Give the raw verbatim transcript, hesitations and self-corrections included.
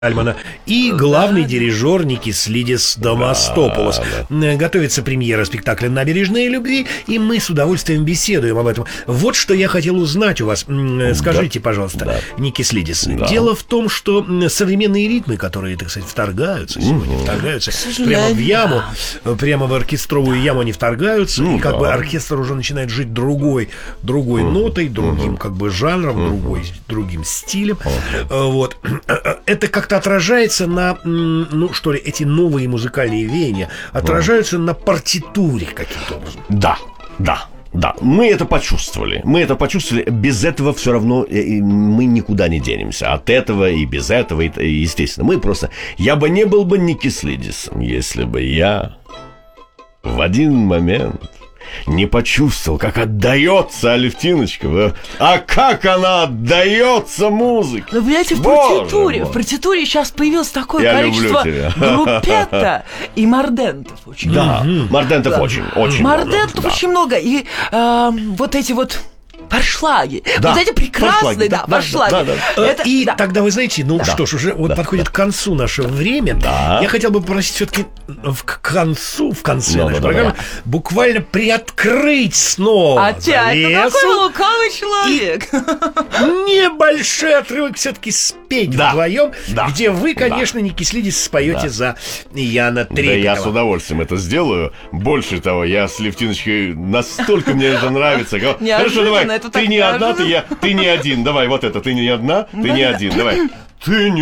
Альмана и главный дирижер Никислидис Домостополос. Да, да. Готовится премьера спектакля «Набережные любви», и мы с удовольствием беседуем об этом. Вот что я хотел узнать у вас. Скажите, да, пожалуйста, да. Никислидис, да. дело в том, что современные ритмы, которые, так сказать, вторгаются сегодня, угу. вторгаются прямо в яму, прямо в оркестровую яму они вторгаются, ну, и как да. бы оркестр уже начинает жить другой, другой угу. нотой, другим угу. как бы жанром, угу. другой, другим стилем. Угу. Вот. Это как отражается на, ну что ли, эти новые музыкальные веяния отражаются mm. на партитуре каким-то образом. Да, да, да. Мы это почувствовали. Мы это почувствовали. Без этого все равно мы никуда не денемся. От этого и без этого, и, естественно. Мы просто... Я бы не был бы Никислидисом, если бы я в один момент не почувствовал, как отдается Алевтиночка. А как она отдается музыке. Ну, понимаете, в партитуре, в партитуре сейчас появилось такое Я количество группетта и мордентов. Очень да, много. мордентов да. очень, очень Мордентов много. очень да. много. И э, вот эти вот паршлаги. Да. Вот эти прекрасные, да, паршлаги. Да, да, да. Это, и да. тогда, вы знаете, ну да. что ж, уже вот да. подходит да. к концу наше время. Да. Я хотел бы попросить все-таки к концу, в конце ну, нашей да, программы, да. буквально приоткрыть снова Опять, ну какой вы лукавый человек. Небольшой отрывок все-таки спеть да. вдвоем, да. где вы, конечно, да. Никислидис споете да. за Яна Трепетова. Да, я с удовольствием это сделаю. Больше того, я с Левтиночкой настолько мне это нравится. Хорошо, давай. Ты не одна, ты, я, ты не один. Давай, вот это, ты не одна, ты не один. Давай. Ты не